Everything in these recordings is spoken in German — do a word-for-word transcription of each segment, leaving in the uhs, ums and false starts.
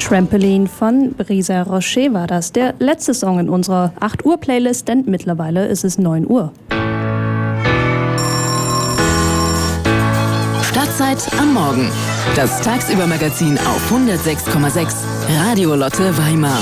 Trampoline von Brisa Rocher war das. Der letzte Song in unserer acht Uhr Playlist, denn mittlerweile ist es neun Uhr. Stadtzeit am Morgen. Das Tagsüber-Magazin auf hundertsechs Komma sechs Radio Lotte Weimar.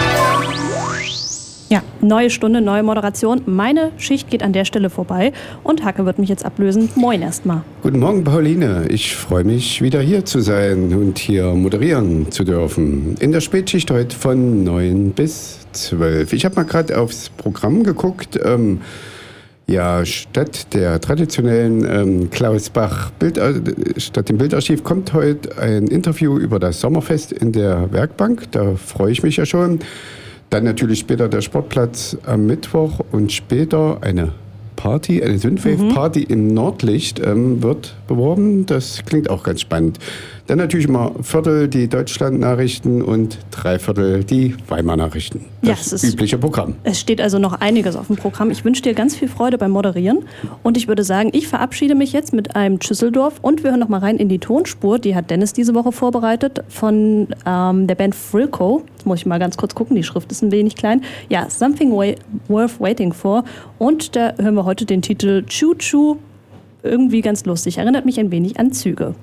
Ja, neue Stunde, neue Moderation. Meine Schicht geht an der Stelle vorbei und Hacke wird mich jetzt ablösen. Moin erstmal. Guten Morgen, Pauline. Ich freue mich, wieder hier zu sein und hier moderieren zu dürfen. In der Spätschicht heute von neun bis zwölf. Ich habe mal gerade aufs Programm geguckt. Ähm, ja, statt der traditionellen ähm, Klaus Bach Bild, äh, statt dem Bildarchiv kommt heute ein Interview über das Sommerfest in der Werkbank. Da freue ich mich ja schon. Dann natürlich später der Sportplatz am Mittwoch und später eine Party, eine Synthwave-Party mhm. im Nordlicht ähm, wird beworben. Das klingt auch ganz spannend. Dann natürlich immer Viertel die Deutschland-Nachrichten und Dreiviertel die Weimar-Nachrichten. Das, ja, das ist übliche Programm. Es steht also noch einiges auf dem Programm. Ich wünsche dir ganz viel Freude beim Moderieren. Und ich würde sagen, ich verabschiede mich jetzt mit einem Schüsseldorf. Und wir hören noch mal rein in die Tonspur. Die hat Dennis diese Woche vorbereitet von ähm, der Band Frilco. Jetzt muss ich mal ganz kurz gucken, die Schrift ist ein wenig klein. Ja, Something Way- Worth Waiting For. Und da hören wir heute den Titel Choo Choo. Irgendwie ganz lustig. Erinnert mich ein wenig an Züge.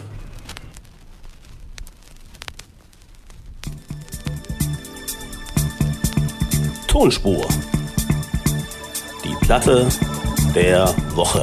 Tonspur. Die Platte der Woche.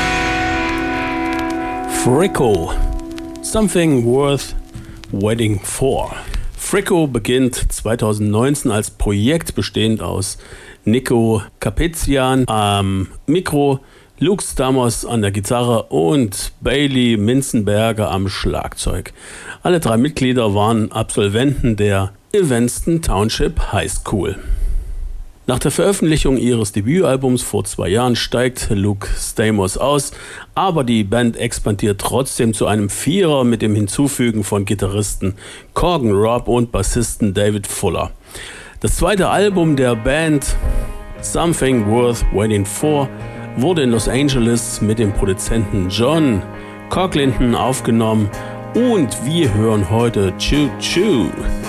Frilco. Something Worth Waiting For. Frilco beginnt zweitausendneunzehn als Projekt bestehend aus Nico Kapezian am Mikro, Luke Stamos an der Gitarre und Bailey Minzenberger am Schlagzeug. Alle drei Mitglieder waren Absolventen der Evanston Township High School. Nach der Veröffentlichung ihres Debütalbums vor zwei Jahren steigt Luke Stamos aus, aber die Band expandiert trotzdem zu einem Vierer mit dem Hinzufügen von Gitarristen Corgan Robb und Bassisten David Fuller. Das zweite Album der Band, Something Worth Waiting For, wurde in Los Angeles mit dem Produzenten John Coghlinton aufgenommen und wir hören heute Choo Choo.